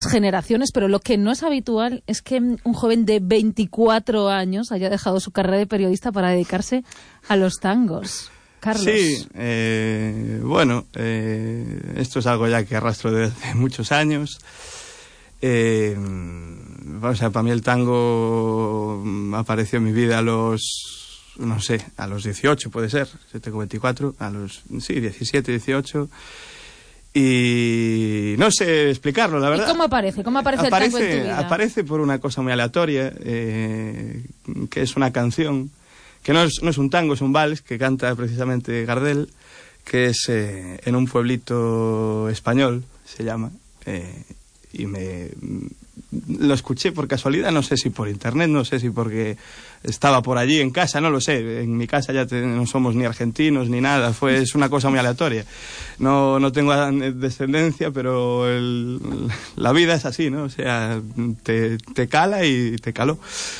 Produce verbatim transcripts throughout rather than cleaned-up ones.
generaciones, pero lo que no es habitual es que un joven de veinticuatro años haya dejado su carrera de periodista para dedicarse a los tangos. Carlos. Sí, eh, bueno, eh, esto es algo ya que arrastro desde muchos años. Eh, o sea, para mí el tango apareció en mi vida a los, no sé, a los dieciocho puede ser, yo tengo veinticuatro, a los, sí, diecisiete, dieciocho. Y no sé explicarlo, la verdad. ¿Y cómo aparece? ¿Cómo aparece, aparece el tango en tu vida? Aparece por una cosa muy aleatoria, eh, que es una canción, que no es, no es un tango, es un vals, que canta precisamente Gardel, que es eh, en un pueblito español, se llama, eh, y me lo escuché por casualidad, no sé si por internet, no sé si porque estaba por allí en casa, no lo sé, en mi casa ya te, no somos ni argentinos ni nada, fue es una cosa muy aleatoria, no, no tengo descendencia, pero el, la vida es así, ¿no? O sea, te, te cala y te caló.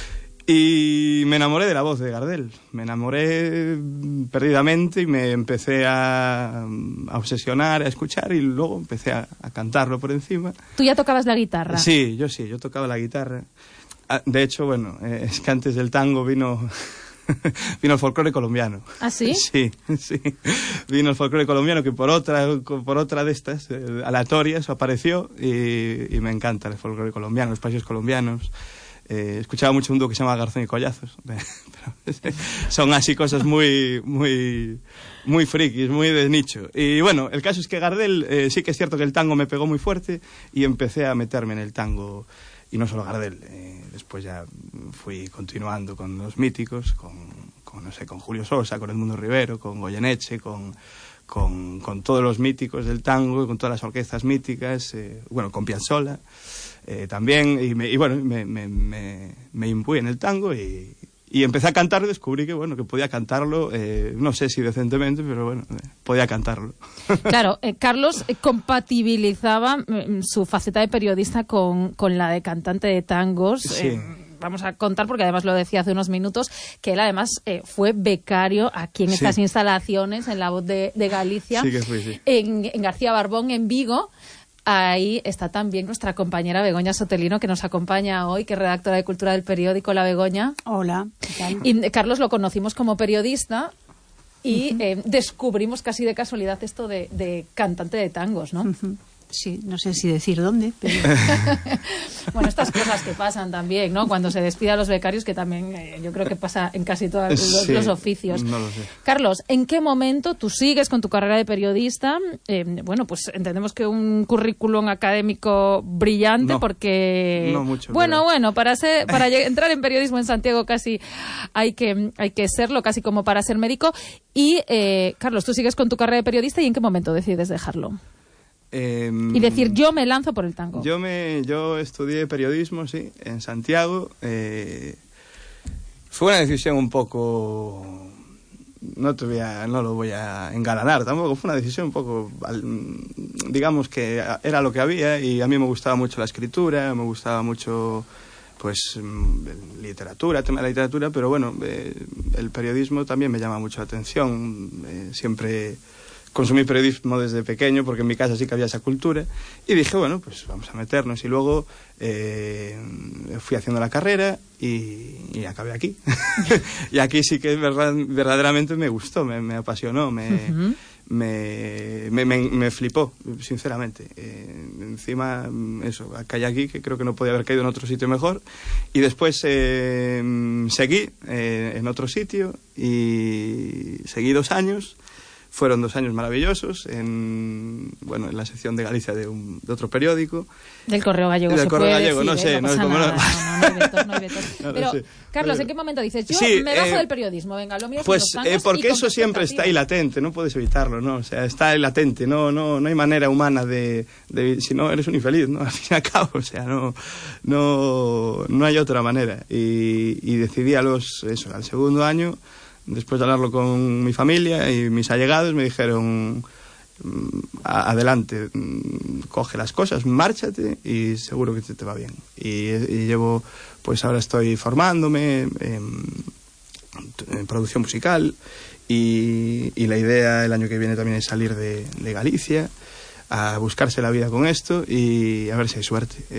Y me enamoré de la voz de Gardel, me enamoré perdidamente y me empecé a, a obsesionar, a escuchar y luego empecé a, a cantarlo por encima. ¿Tú ya tocabas la guitarra? Sí, yo sí, yo tocaba la guitarra. De hecho, bueno, eh, es que antes del tango vino vino el folclore colombiano. ¿Ah, sí? Sí, sí. Vino el folclore colombiano que por otra por otra de estas eh, aleatorias apareció y, y me encanta el folclore colombiano, los países colombianos. Eh, escuchaba mucho un dúo que se llama Garzón y Collazos. Pero son así cosas muy, muy, muy frikis, muy de nicho. Y bueno, el caso es que Gardel, eh, sí que es cierto que el tango me pegó muy fuerte y empecé a meterme en el tango. Y no solo Gardel, eh, después ya fui continuando con los míticos, con, con, no sé, con Julio Sosa, con Edmundo Rivero, con Goyeneche, con, con, con todos los míticos del tango, con todas las orquestas míticas, eh, bueno, con Piazzolla. Eh, también, y, me, y bueno, me, me, me, me imbuí en el tango y, y empecé a cantarlo y descubrí que, bueno, que podía cantarlo, eh, no sé si decentemente, pero bueno, eh, podía cantarlo. Claro, eh, Carlos eh, compatibilizaba eh, su faceta de periodista con, con la de cantante de tangos. Sí. Eh, vamos a contar, porque además lo decía hace unos minutos, que él además eh, fue becario aquí en estas sí. instalaciones, en La Voz de, de Galicia, sí que fui, sí. en, en García Barbón, en Vigo. Ahí está también nuestra compañera Begoña Sotelino, que nos acompaña hoy, que es redactora de Cultura del periódico. Hola, Begoña. Hola, ¿qué tal? Y Carlos lo conocimos como periodista y uh-huh. eh, descubrimos casi de casualidad esto de, de cantante de tangos, ¿no? Uh-huh. Sí, no sé si decir dónde, pero... Bueno, estas cosas que pasan también, ¿no? Cuando se despide a los becarios, que también eh, yo creo que pasa en casi todos los, sí, los oficios. No lo sé. Carlos, ¿en qué momento tú sigues con tu carrera de periodista? Eh, bueno, pues entendemos que un currículum académico brillante, no, porque... No mucho. Bueno, pero... bueno, para ser, para entrar en periodismo en Santiago casi hay que, hay que serlo, casi como para ser médico. Y, eh, Carlos, tú sigues con tu carrera de periodista, ¿y en qué momento decides dejarlo? Eh, y decir, yo me lanzo por el tango. Yo me yo estudié periodismo, sí, en Santiago. Eh, fue una decisión un poco... No, te voy a, no lo voy a engalanar tampoco. Fue una decisión un poco... Digamos que era lo que había y a mí me gustaba mucho la escritura, me gustaba mucho... pues literatura, tema de la literatura, pero bueno, eh, el periodismo también me llama mucho la atención. Eh, siempre... consumí periodismo desde pequeño porque en mi casa sí que había esa cultura y dije, bueno, pues vamos a meternos y luego eh, fui haciendo la carrera y, y acabé aquí. Y aquí sí que verdad, verdaderamente me gustó, me, me apasionó, me, uh-huh. me, me, me, me flipó, sinceramente. Eh, encima, eso, caí aquí, que creo que no podía haber caído en otro sitio mejor. Y después eh, seguí eh, en otro sitio y seguí dos años. Fueron dos años maravillosos en, bueno, en la sección de Galicia de, un, de otro periódico. Del Correo Gallego. Del se Correo puede Gallego, decir, no sé. ¿eh? No, no, pasa como nada. no... no, no, no hay vetos, no hay vetos. No, Pero, no sé. Carlos, Pero... ¿en qué momento dices? Yo sí, me bajo eh, del periodismo, venga, lo mío pues, son los tangos eh, porque y eso siempre está ahí latente, no puedes evitarlo, ¿no? O sea, está ahí latente, no, no, no hay manera humana de, de... Si no, eres un infeliz, ¿no? Al fin y al cabo, o sea, no, no, no hay otra manera. Y, y decidí a los, eso, al segundo año, después de hablarlo con mi familia y mis allegados, me dijeron... adelante, coge las cosas, márchate y seguro que te, te va bien. Y, y llevo, pues ahora estoy formándome en, en producción musical y, y la idea el año que viene también es salir de, de Galicia a buscarse la vida con esto y a ver si hay suerte.